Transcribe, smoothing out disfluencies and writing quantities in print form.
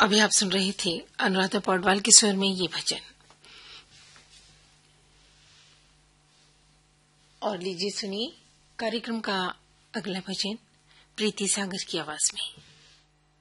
अभी आप सुन रहे थे अनुराधा पौडवाल के स्वर में ये भजन। और लीजिए सुनिए कार्यक्रम का अगला भजन प्रीति सागर की आवाज में।